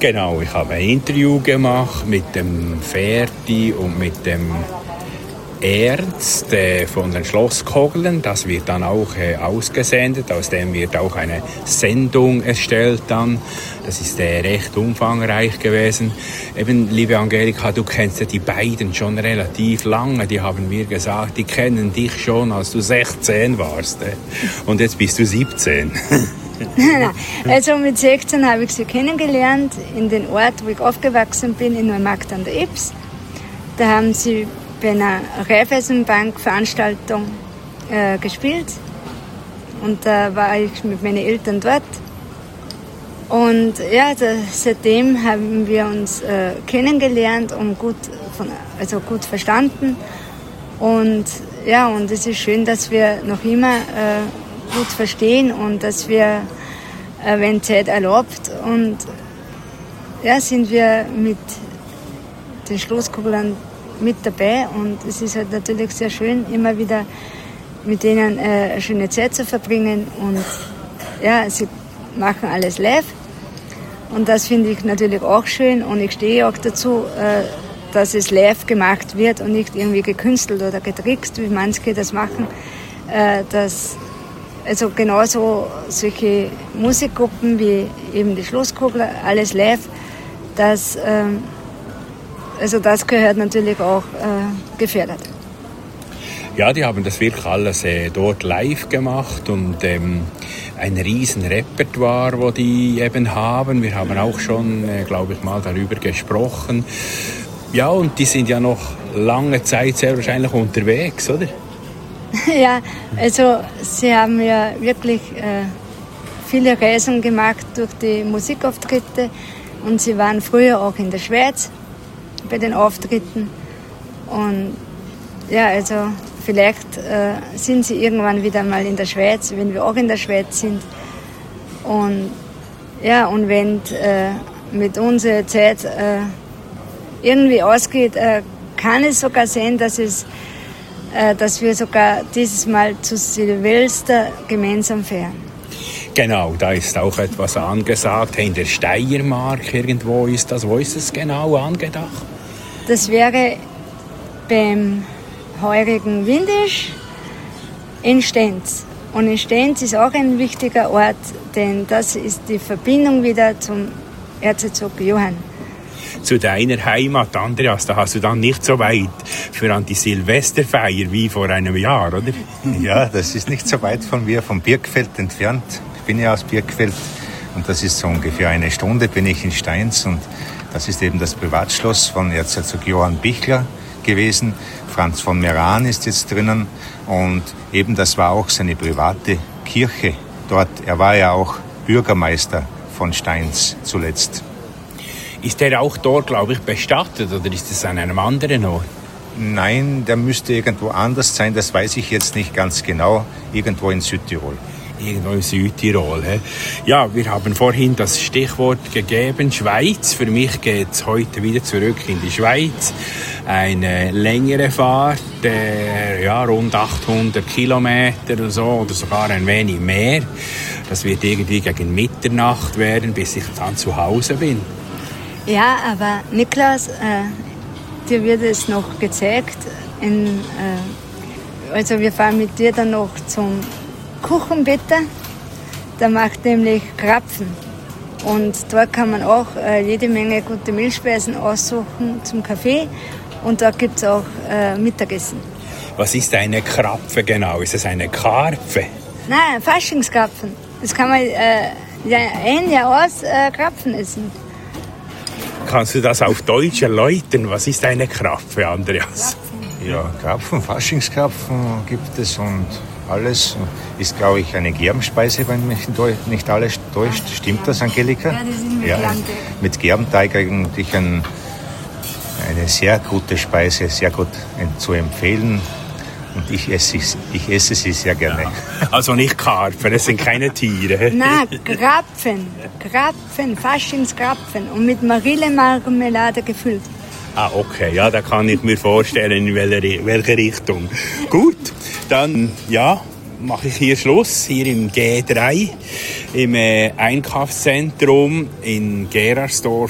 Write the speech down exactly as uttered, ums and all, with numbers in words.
Genau, ich habe ein Interview gemacht mit dem Ferdi und mit dem Ernst äh, von den Schlosskogeln. Das wird dann auch äh, ausgesendet. Aus dem wird auch eine Sendung erstellt dann. Das ist äh, recht umfangreich gewesen. Eben, liebe Angelika, du kennst ja die beiden schon relativ lange. Die haben mir gesagt, die kennen dich schon, als du sechzehn warst. Äh. Und jetzt bist du siebzehn. Also mit sechzehn habe ich sie kennengelernt in den Ort, wo ich aufgewachsen bin, in Neumarkt an der Ybbs. Da haben sie bei einer Raiffeisenbank-Veranstaltung äh, gespielt und da war ich mit meinen Eltern dort. Und ja, da, seitdem haben wir uns äh, kennengelernt und gut, von, also gut verstanden. Und ja, und es ist schön, dass wir noch immer äh, gut verstehen und dass wir, äh, wenn Zeit erlaubt, und ja, sind wir mit den Schlosskoglern mit dabei und es ist halt natürlich sehr schön, immer wieder mit denen äh, eine schöne Zeit zu verbringen und ja, sie machen alles live und das finde ich natürlich auch schön und ich stehe auch dazu, äh, dass es live gemacht wird und nicht irgendwie gekünstelt oder getrickst, wie manche das machen, äh, dass also genauso solche Musikgruppen wie eben die Schlosskogler, alles live, das ähm, Also das gehört natürlich auch äh, gefördert. Ja, die haben das wirklich alles äh, dort live gemacht und ähm, ein riesen Repertoire, wo die eben haben. Wir haben auch schon, äh, glaube ich, mal darüber gesprochen. Ja, und die sind ja noch lange Zeit sehr wahrscheinlich unterwegs, oder? Ja, also sie haben ja wirklich äh, viele Reisen gemacht durch die Musikauftritte und sie waren früher auch in der Schweiz bei den Auftritten und ja, also vielleicht äh, sind sie irgendwann wieder mal in der Schweiz, wenn wir auch in der Schweiz sind und ja, und wenn äh, mit unserer Zeit äh, irgendwie ausgeht, äh, kann es sogar sein, dass es äh, dass wir sogar dieses Mal zu Silvester gemeinsam feiern. Genau, da ist auch etwas angesagt. In der Steiermark irgendwo ist das. Wo ist es genau angedacht? Das wäre beim heurigen Windisch in Stenz. Und in Stenz ist auch ein wichtiger Ort, denn das ist die Verbindung wieder zum Erzherzog Johann. Zu deiner Heimat, Andreas, da hast du dann nicht so weit für an die Silvesterfeier wie vor einem Jahr, oder? Ja, das ist nicht so weit von mir, vom Birkfeld entfernt. Ich bin ja aus Birkfeld und das ist so ungefähr eine Stunde, bin ich in Steins und das ist eben das Privatschloss von Erzherzog Johann Bichler gewesen. Franz von Meran ist jetzt drinnen und eben das war auch seine private Kirche dort. Er war ja auch Bürgermeister von Steins zuletzt. Ist er auch dort, glaube ich, bestattet oder ist es an einem anderen Ort? Nein, der müsste irgendwo anders sein, das weiß ich jetzt nicht ganz genau, irgendwo in Südtirol. Irgendwo in Südtirol. He? Ja, wir haben vorhin das Stichwort gegeben, Schweiz. Für mich geht es heute wieder zurück in die Schweiz. Eine längere Fahrt, äh, ja, rund achthundert Kilometer oder so, oder sogar ein wenig mehr. Das wird irgendwie gegen Mitternacht werden, bis ich dann zu Hause bin. Ja, aber Niklas, äh, dir wird es noch gezeigt. In, äh, also wir fahren mit dir dann noch zum Kuchenbäcker. Der macht nämlich Krapfen. Und dort kann man auch äh, jede Menge gute Milchspeisen aussuchen zum Kaffee. Und dort gibt es auch äh, Mittagessen. Was ist eine Krapfe genau? Ist es eine Karpfe? Nein, Faschingskrapfen. Das kann man äh, ja, ein Jahr aus äh, Krapfen essen. Kannst du das auf Deutsch erläutern? Was ist eine Krapfe, Andreas? Ja, Krapfen, Faschingskrapfen gibt es und alles. Ist, glaube ich, eine Gerbenspeise, wenn mich nicht alles täuscht. Stimmt das, Angelika? Ja, die sind mit ja, Germteig. Mit Germteig eigentlich ein, eine sehr gute Speise, sehr gut zu empfehlen. Und ich esse, ich esse sie sehr gerne. Ja, also nicht Karpfen, das sind keine Tiere. Nein, Krapfen. Krapfen, Faschingskrapfen und mit Marillenmarmelade gefüllt. Ah, okay, ja, da kann ich mir vorstellen, in welche, welche Richtung. Gut, dann, ja, mache ich hier Schluss, hier im G drei, im äh, Einkaufszentrum in Gerarsdorf.